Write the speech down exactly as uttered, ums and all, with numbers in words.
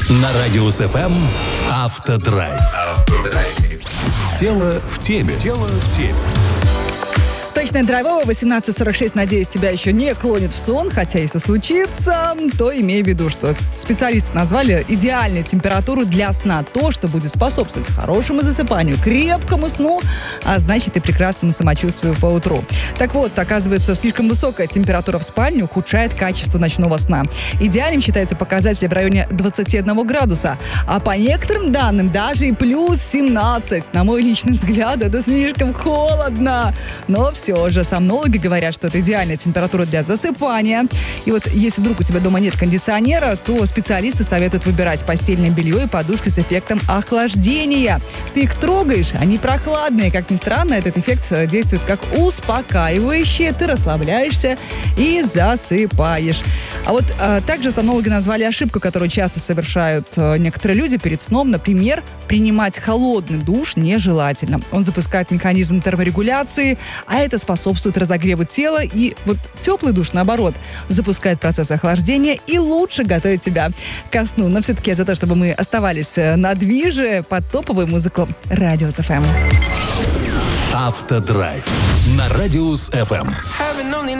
На Радиус эф эм «Автодрайв». Тело в теме. Тело в теме. Точное драйвово, восемнадцать сорок шесть. Надеюсь, тебя еще не клонит в сон. Хотя, если случится, то имей в виду, что специалисты назвали идеальную температуру для сна. То, что будет способствовать хорошему засыпанию, крепкому сну, а значит и прекрасному самочувствию по утру. Так вот, оказывается, слишком высокая температура в спальне ухудшает качество ночного сна. Идеальным считается показатель в районе двадцати одного градуса. А по некоторым данным, даже и плюс семнадцать. На мой личный взгляд, это слишком холодно. Но все же сомнологи говорят, что это идеальная температура для засыпания. И вот если вдруг у тебя дома нет кондиционера, то специалисты советуют выбирать постельное белье и подушки с эффектом охлаждения. Ты их трогаешь, они прохладные. Как ни странно, этот эффект действует как успокаивающее. Ты расслабляешься и засыпаешь. А вот а, также сомнологи назвали ошибку, которую часто совершают а, некоторые люди перед сном. Например, принимать холодный душ нежелательно. Он запускает механизм терморегуляции, а это способствует разогреву тела, и вот теплый душ, наоборот, запускает процесс охлаждения и лучше готовит тебя ко сну. Но все-таки я за то, чтобы мы оставались на движе под топовую музыку Радиус эф эм. Автодрайв на Радиус эф эм.